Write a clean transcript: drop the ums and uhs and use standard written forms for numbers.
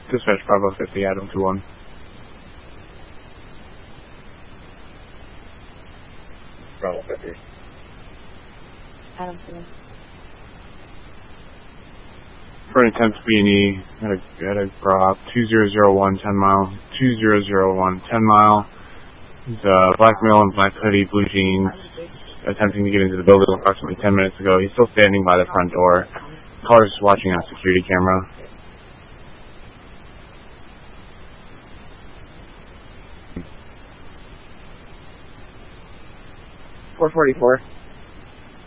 Dispatch Bravo 50, Adam 21. Bravo 50. Adam 21. For an attempt B&E, at a Grop 2001 10 mile, 2001 10 mile. He's black male in black hoodie, blue jeans, attempting to get into the building approximately 10 minutes ago. He's still standing by the front door. Caller's watching on a security camera. 444.